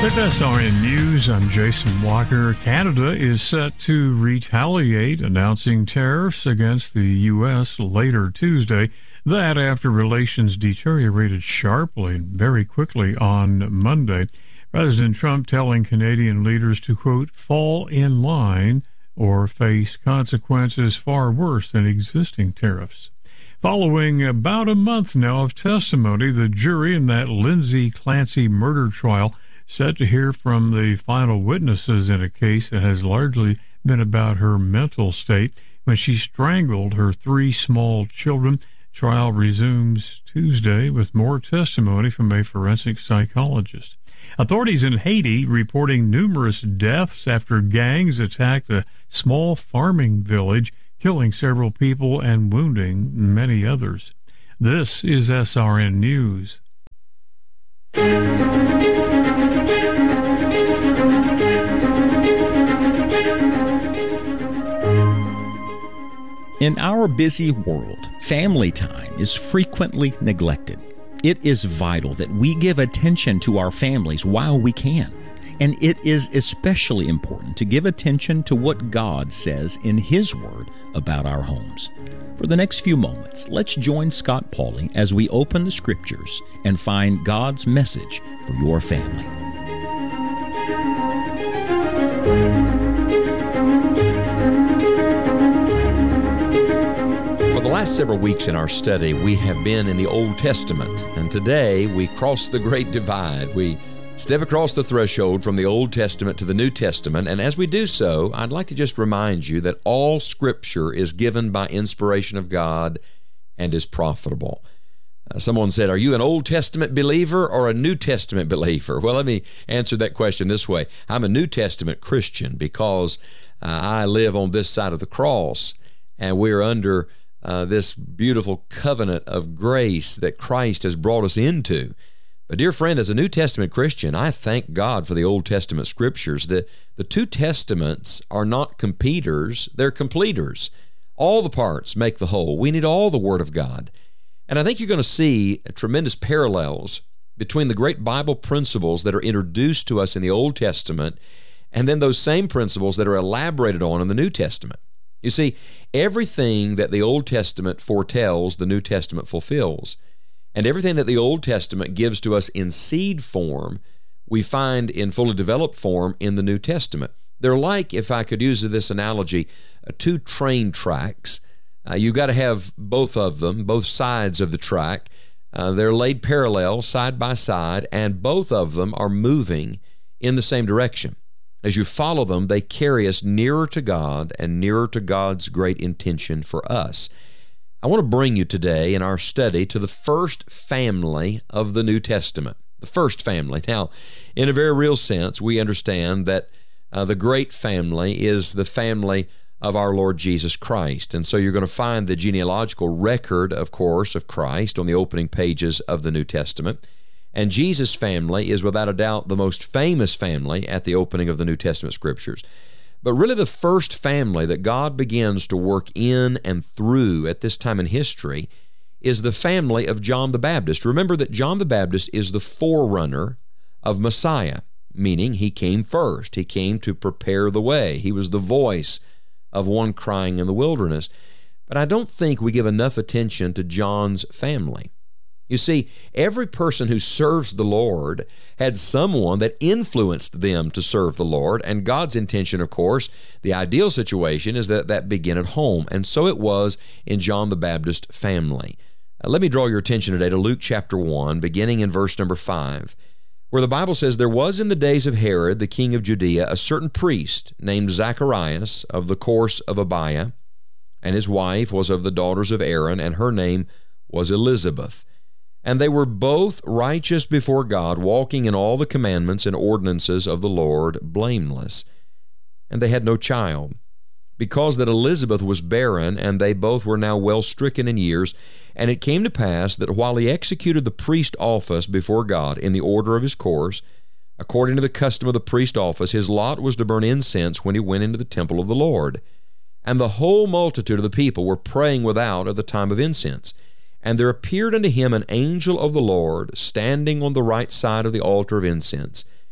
With SRN News, I'm Jason Walker. Canada is set to retaliate, announcing tariffs against the U.S. later Tuesday. That after relations deteriorated sharply and very quickly on Monday. President Trump telling Canadian leaders to, quote, fall in line or face consequences far worse than existing tariffs. Following about a month now of testimony, the jury in that Lindsay Clancy murder trial set to hear from the final witnesses in a case that has largely been about her mental state when she strangled her 3 small children. Trial resumes Tuesday with more testimony from a forensic psychologist. Authorities in Haiti reporting numerous deaths after gangs attacked a small farming village, killing several people and wounding many others. This is SRN News. In our busy world, family time is frequently neglected. It is vital that we give attention to our families while we can. And it is especially important to give attention to what God says in His Word about our homes. For the next few moments, let's join Scott Pauley as we open the Scriptures and find God's message for your family. For the last several weeks in our study, we have been in the Old Testament, and today we cross the great divide. We step across the threshold from the Old Testament to the New Testament, and as we do so, I'd like to just remind you that all Scripture is given by inspiration of God and is profitable. Someone said, are you an Old Testament believer or a New Testament believer? Well, let me answer that question this way. I'm a New Testament Christian because I live on this side of the cross, and we're under this beautiful covenant of grace that Christ has brought us into. But dear friend, as a New Testament Christian, I thank God for the Old Testament Scriptures. The two Testaments are not competitors, they're completers. All the parts make the whole. We need all the Word of God. And I think you're going to see tremendous parallels between the great Bible principles that are introduced to us in the Old Testament and then those same principles that are elaborated on in the New Testament. You see, everything that the Old Testament foretells, the New Testament fulfills. And everything that the Old Testament gives to us in seed form, we find in fully developed form in the New Testament. They're like, if I could use this analogy, 2 train tracks. You've got to have both of them, both sides of the track. They're laid parallel, side by side, and both of them are moving in the same direction. As you follow them, they carry us nearer to God and nearer to God's great intention for us. I want to bring you today in our study to the first family of the New Testament, the first family. Now, in a very real sense, we understand that the great family is the family of our Lord Jesus Christ. And so you're going to find the genealogical record, of course, of Christ on the opening pages of the New Testament. And Jesus' family is without a doubt the most famous family at the opening of the New Testament Scriptures. But really the first family that God begins to work in and through at this time in history is the family of John the Baptist. Remember that John the Baptist is the forerunner of Messiah, meaning he came first. He came to prepare the way. He was the voice of one crying in the wilderness. But I don't think we give enough attention to John's family. You see, every person who serves the Lord had someone that influenced them to serve the Lord, and God's intention, of course, the ideal situation is that begin at home, and so it was in John the Baptist family. Let me draw your attention today to Luke chapter 1, beginning in verse number 5, where the Bible says, there was in the days of Herod, the king of Judea, a certain priest named Zacharias of the course of Abiah, and his wife was of the daughters of Aaron, and her name was Elizabeth. And they were both righteous before God, walking in all the commandments and ordinances of the Lord, blameless. And they had no child, because that Elizabeth was barren, and they both were now well stricken in years. And it came to pass that while he executed the priest office before God in the order of his course, according to the custom of the priest office, his lot was to burn incense when he went into the temple of the Lord. And the whole multitude of the people were praying without at the time of incense. And there appeared unto him an angel of the Lord, standing on the right side of the altar of incense.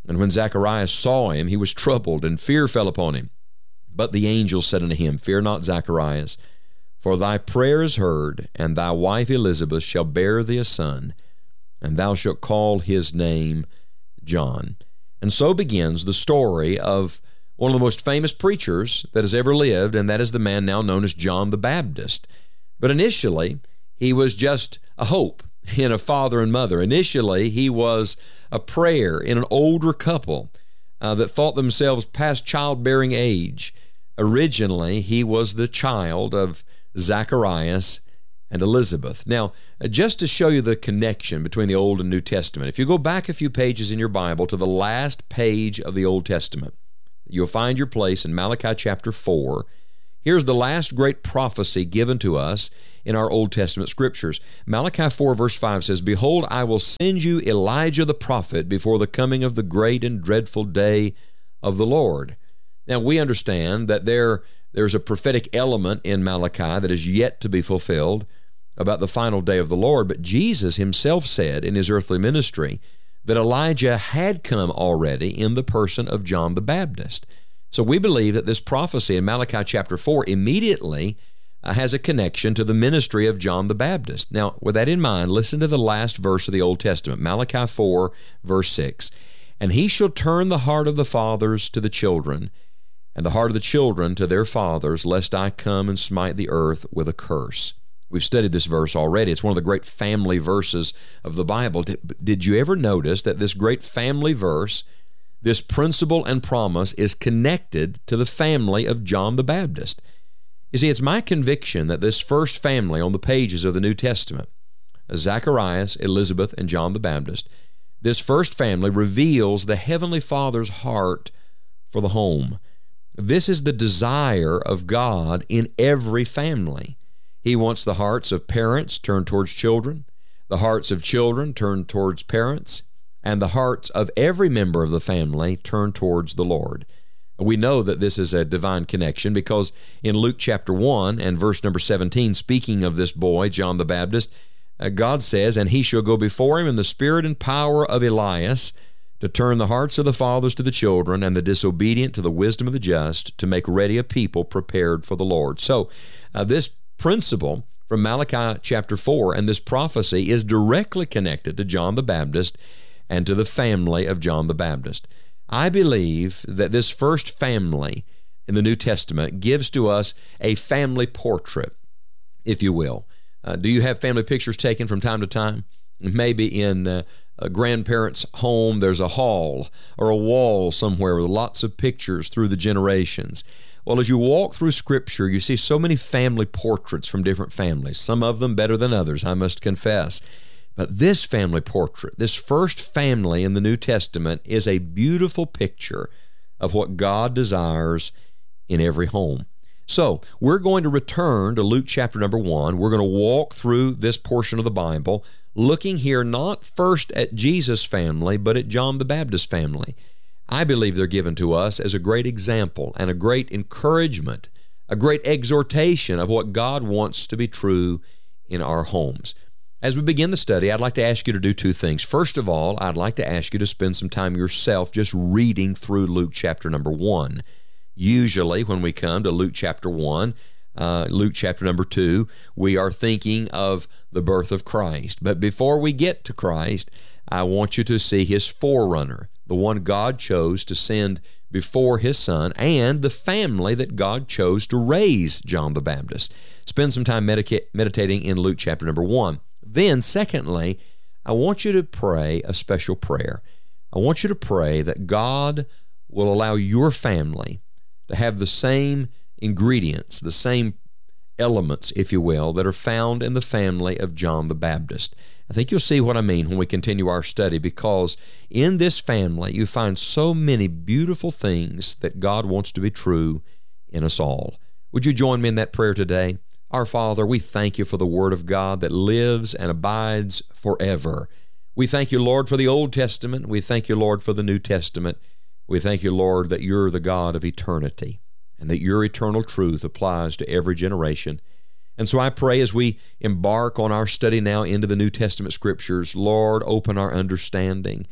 And when Zacharias saw him, he was troubled, and fear fell upon him. But the angel said unto him, Fear not, Zacharias, for thy prayer is heard, and thy wife Elizabeth shall bear thee a son, and thou shalt call his name John. And so begins the story of one of the most famous preachers that has ever lived, and that is the man now known as John the Baptist. But initially, he was just a hope in a father and mother. Initially, he was a prayer in an older couple that thought themselves past childbearing age. Originally, he was the child of Zacharias and Elizabeth. Now, just to show you the connection between the Old and New Testament, if you go back a few pages in your Bible to the last page of the Old Testament, you'll find your place in Malachi chapter 4. Here's the last great prophecy given to us in our Old Testament scriptures. Malachi 4 verse 5 says, Behold, I will send you Elijah the prophet before the coming of the great and dreadful day of the Lord. Now, we understand that there's a prophetic element in Malachi that is yet to be fulfilled about the final day of the Lord, but Jesus himself said in his earthly ministry that Elijah had come already in the person of John the Baptist. So we believe that this prophecy in Malachi chapter 4 immediately has a connection to the ministry of John the Baptist. Now, with that in mind, listen to the last verse of the Old Testament, Malachi 4, verse 6. And he shall turn the heart of the fathers to the children, and the heart of the children to their fathers, lest I come and smite the earth with a curse. We've studied this verse already. It's one of the great family verses of the Bible. Did you ever notice that this great family verse, this principle and promise, is connected to the family of John the Baptist? You see, it's my conviction that this first family on the pages of the New Testament, Zacharias, Elizabeth, and John the Baptist, this first family reveals the Heavenly Father's heart for the home. This is the desire of God in every family. He wants the hearts of parents turned towards children, the hearts of children turned towards parents, and the hearts of every member of the family turned towards the Lord. We know that this is a divine connection because in Luke chapter 1 and verse number 17, speaking of this boy, John the Baptist, God says, And he shall go before him in the spirit and power of Elias, to turn the hearts of the fathers to the children, and the disobedient to the wisdom of the just, to make ready a people prepared for the Lord. So this principle from Malachi chapter 4 and this prophecy is directly connected to John the Baptist and to the family of John the Baptist. I believe that this first family in the New Testament gives to us a family portrait, if you will. Do you have family pictures taken from time to time? Maybe in a grandparent's home, there's a hall or a wall somewhere with lots of pictures through the generations. Well, as you walk through Scripture, you see so many family portraits from different families, some of them better than others, I must confess. But this family portrait, this first family in the New Testament, is a beautiful picture of what God desires in every home. So, we're going to return to Luke chapter number 1. We're going to walk through this portion of the Bible, looking here not first at Jesus' family, but at John the Baptist family. I believe they're given to us as a great example and a great encouragement, a great exhortation of what God wants to be true in our homes. As we begin the study, I'd like to ask you to do two things. First of all, I'd like to ask you to spend some time yourself just reading through Luke chapter number 1. Usually when we come to Luke chapter 1, Luke chapter number 2, we are thinking of the birth of Christ. But before we get to Christ, I want you to see his forerunner, the one God chose to send before his son, and the family that God chose to raise John the Baptist. Spend some time meditating in Luke chapter number 1. Then, secondly, I want you to pray a special prayer. I want you to pray that God will allow your family to have the same ingredients, the same elements, if you will, that are found in the family of John the Baptist. I think you'll see what I mean when we continue our study, because in this family you find so many beautiful things that God wants to be true in us all. Would you join me in that prayer today? Our Father, we thank you for the Word of God that lives and abides forever. We thank you, Lord, for the Old Testament. We thank you, Lord, for the New Testament. We thank you, Lord, that you're the God of eternity and that your eternal truth applies to every generation. And so I pray as we embark on our study now into the New Testament Scriptures, Lord, open our understanding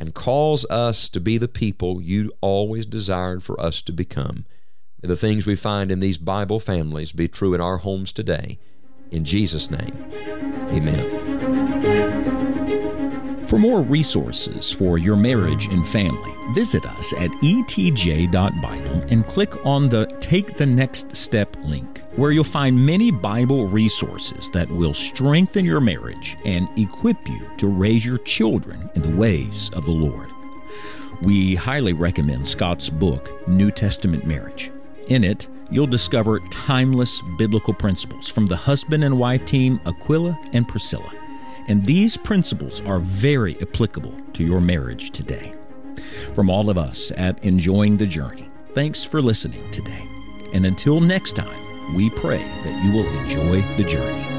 and cause us to be the people you always desired for us to become. May the things we find in these Bible families be true in our homes today. In Jesus' name, amen. For more resources for your marriage and family, visit us at etj.bible and click on the Take the Next Step link, where you'll find many Bible resources that will strengthen your marriage and equip you to raise your children in the ways of the Lord. We highly recommend Scott's book, New Testament Marriage. In it, you'll discover timeless biblical principles from the husband and wife team Aquila and Priscilla. And these principles are very applicable to your marriage today. From all of us at Enjoying the Journey, thanks for listening today. And until next time, we pray that you will enjoy the journey.